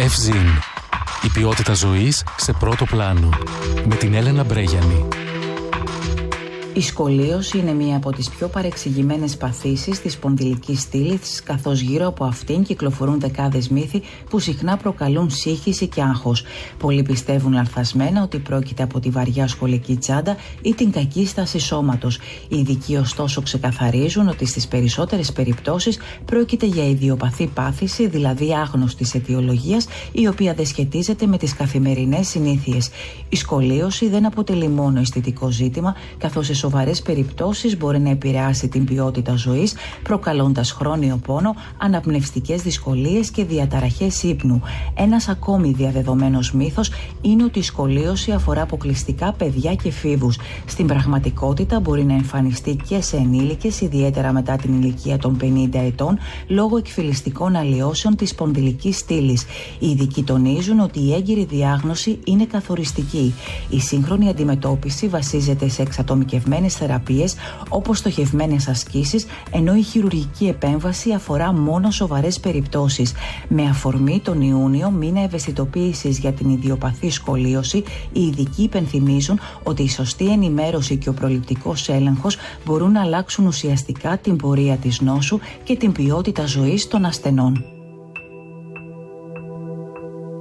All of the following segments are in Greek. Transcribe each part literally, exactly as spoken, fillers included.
Ευζήν. Η ποιότητα ζωής σε πρώτο πλάνο. Με την Έλενα Μπρέγιανη. Η σκολίωση είναι μία από τις πιο παρεξηγημένες παθήσεις της σπονδυλικής στήλης, καθώς γύρω από αυτήν κυκλοφορούν δεκάδες μύθοι που συχνά προκαλούν σύγχυση και άγχος. Πολλοί πιστεύουν λανθασμένα ότι πρόκειται από τη βαριά σχολική τσάντα ή την κακή στάση σώματος. Οι ειδικοί ωστόσο ξεκαθαρίζουν ότι στις περισσότερες περιπτώσεις πρόκειται για ιδιοπαθή πάθηση, δηλαδή άγνωστης αιτιολογίας, η οποία δεν σχετίζεται με τις καθημερινές συνήθειες. Η σκολίωση δεν αποτελεί μόνο αισθητικό ζήτημα, καθώς σε σοβαρές περιπτώσεις μπορεί να επηρεάσει την ποιότητα ζωής, προκαλώντας χρόνιο πόνο, αναπνευστικές δυσκολίες και διαταραχές ύπνου. Ένας ακόμη διαδεδομένος μύθος είναι ότι η σκολίωση αφορά αποκλειστικά παιδιά και εφήβους. Στην πραγματικότητα μπορεί να εμφανιστεί και σε ενήλικες, ιδιαίτερα μετά την ηλικία των πενήντα ετών, λόγω εκφυλιστικών αλλοιώσεων της σπονδυλικής στήλης. Οι ειδικοί τονίζουν ότι η έγκυρη διάγνωση είναι καθοριστική. Η σύγχρονη αντιμετώπιση βασίζεται σε εξατομικευμένες θεραπείες όπως στοχευμένες ασκήσεις, ενώ η χειρουργική επέμβαση αφορά μόνο σοβαρές περιπτώσεις. Με αφορμή τον Ιούνιο, μήνα ευαισθητοποίησης για την ιδιοπαθή σκολίωση, οι ειδικοί υπενθυμίζουν ότι η σωστή ενημέρωση και ο προληπτικός έλεγχος μπορούν να αλλάξουν ουσιαστικά την πορεία της νόσου και την ποιότητα ζωής των ασθενών.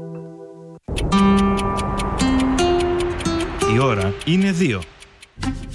Η ώρα είναι δύο.